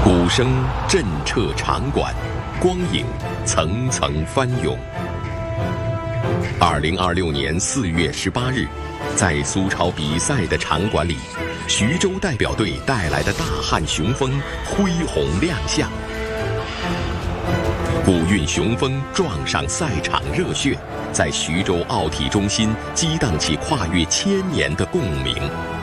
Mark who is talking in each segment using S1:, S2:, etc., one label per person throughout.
S1: 鼓声震彻场馆，光影层层翻涌。2026年4月18日，在苏超比赛的场馆里，徐州代表队带来的大汉雄风恢宏亮相。古韵雄风撞上赛场热血，在徐州奥体中心激荡起跨越1000年的共鸣。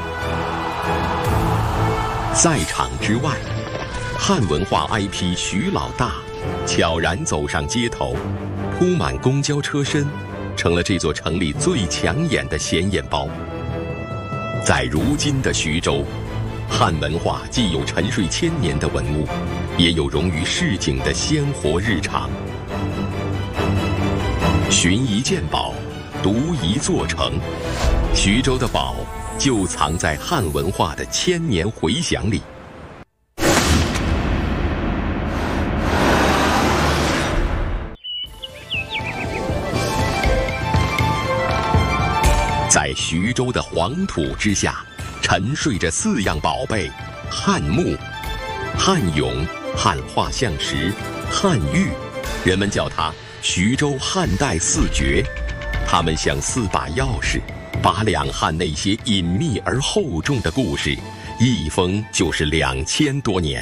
S1: 赛场之外，汉文化 IP 徐老大悄然走上街头，铺满公交车身，成了这座城里最抢眼的显眼包。在如今的徐州，汉文化既有沉睡1000年的文物，也有融于市井的鲜活日常。寻一件宝，独一座城，徐州的宝就藏在汉文化的1000年回响里。在徐州的黄土之下，沉睡着4样宝贝：汉墓、汉俑、汉画像石、汉玉，人们叫它徐州汉代4绝。它们像4把钥匙，把两汉那些隐秘而厚重的故事，一封就是2000多年。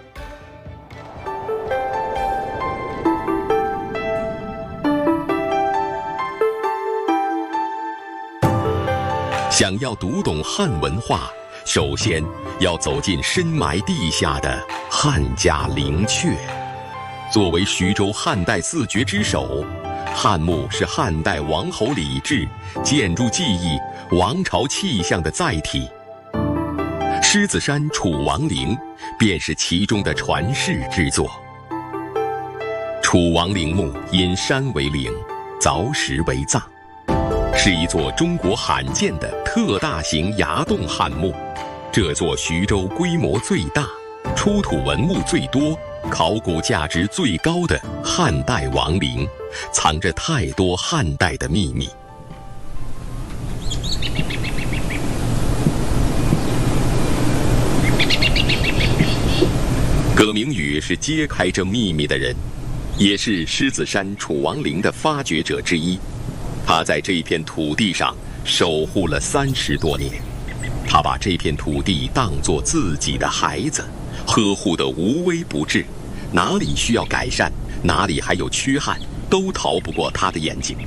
S1: 想要读懂汉文化，首先要走进深埋地下的汉家陵阙。作为徐州汉代4绝之首，汉墓是汉代王侯礼制、建筑技艺、王朝气象的载体。狮子山楚王陵便是其中的传世之作。楚王陵墓因山为陵，凿石为葬，是一座中国罕见的特大型崖洞汉墓。这座徐州规模最大、出土文物最多、考古价值最高的汉代王陵，藏着太多汉代的秘密。葛明宇是揭开这秘密的人，也是狮子山楚王陵的发掘者之一。他在这片土地上守护了30多年，他把这片土地当作自己的孩子，呵护得无微不至，哪里需要改善，哪里还有缺憾，都逃不过他的眼睛。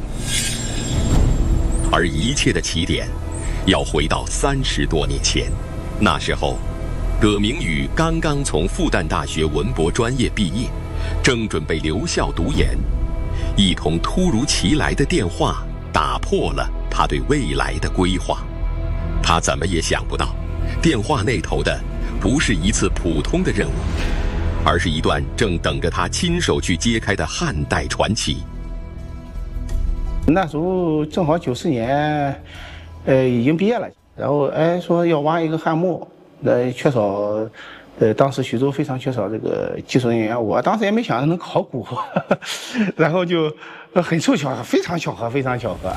S1: 而一切的起点，要回到30多年前，那时候，葛明宇刚刚从复旦大学文博专业毕业，正准备留校读研，一通突如其来的电话打破了他对未来的规划。他怎么也想不到，电话那头的不是一次普通的任务，而是一段正等着他亲手去揭开的汉代传奇。
S2: 那时候正好94年，已经毕业了，然后说要挖一个汉墓，缺少，当时徐州非常缺少这个技术人员，我当时也没想着能考古，然后就很凑巧合，非常巧合，非常巧合。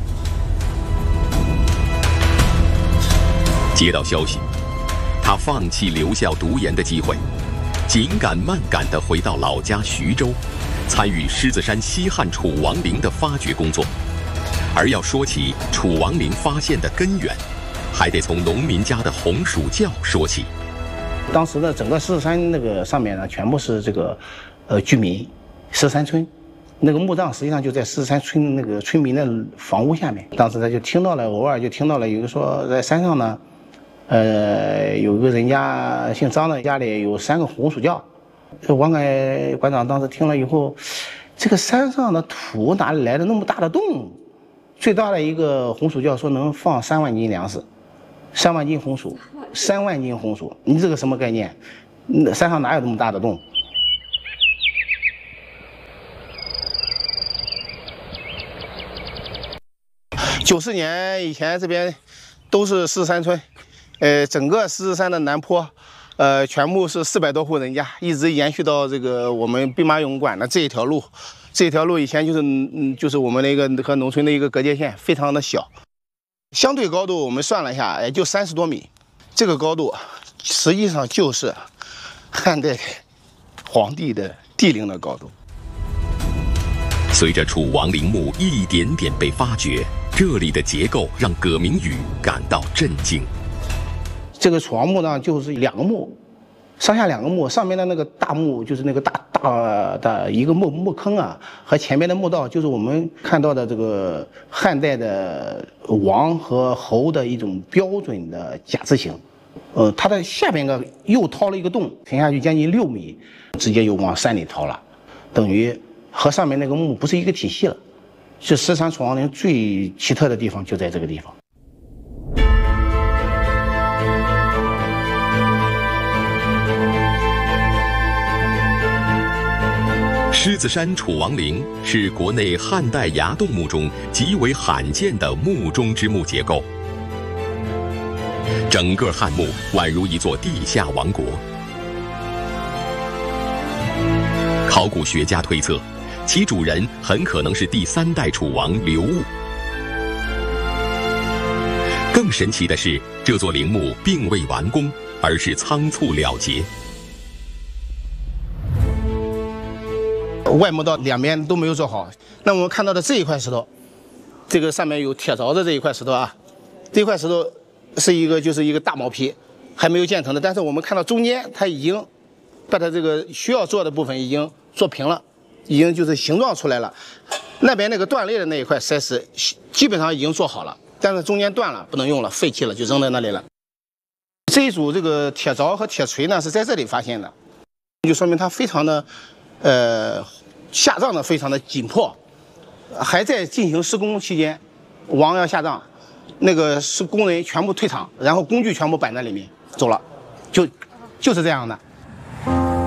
S1: 接到消息，他放弃留校读研的机会，紧赶慢赶地回到老家徐州，参与狮子山西汉楚王陵的发掘工作。而要说起楚王陵发现的根源，还得从农民家的红薯窖说起。
S2: 当时的整个狮子山那个上面呢，全部是这个居民，狮子山村。那个墓葬实际上就在狮子山村那个村民的房屋下面。当时他就听到了，偶尔就听到了有个说在山上呢，有个人家姓张的家里有3个红薯窖。王凯馆长当时听了以后，这个山上的土哪里来的那么大的洞？最大的一个红薯窖说能放3万斤粮食，3万斤红薯，3万斤红薯，你这个什么概念？山上哪有那么大的洞？94年以前这边都是狮子山村，整个狮子山的南坡，全部是400多户人家，一直延续到这个我们兵马俑馆的这一条路。这条路以前就是我们那个和农村的一个隔界线，非常的小，相对高度我们算了一下，也就30多米。这个高度实际上就是汉代皇帝的帝陵的高度。
S1: 随着楚王陵墓一点点被发掘，这里的结构让葛明宇感到震惊。
S2: 这个楚王墓呢，就是2个墓，上下2个墓，上面的那个大墓就是那个大的一个墓坑啊，和前面的墓道就是我们看到的这个汉代的王和侯的一种标准的甲字形。它的下边又掏了一个洞，沉下去将近6米，直接又往山里掏了，等于和上面那个墓不是一个体系了。这石山楚王陵最奇特的地方就在这个地方。
S1: 狮子山楚王陵是国内汉代崖洞墓中极为罕见的墓中之墓结构。整个汉墓宛如一座地下王国。考古学家推测，其主人很可能是第3代楚王刘戊。更神奇的是，这座陵墓并未完工，而是仓促了结。
S2: 外墓道2边都没有做好。那我们看到的这一块石头，这个上面有铁凿的这一块石头啊，这块石头就是一个大毛坯，还没有建成的。但是我们看到中间，它已经把它这个需要做的部分已经做平了，已经就是形状出来了。那边那个断裂的那一块塞石基本上已经做好了，但是中间断了，不能用了，废弃了，就扔在那里了。这一组这个铁凿和铁锤呢是在这里发现的，就说明它非常的下葬的非常的紧迫，还在进行施工期间，王要下葬，那个是工人全部退场，然后工具全部摆在里面走了，就是这样的。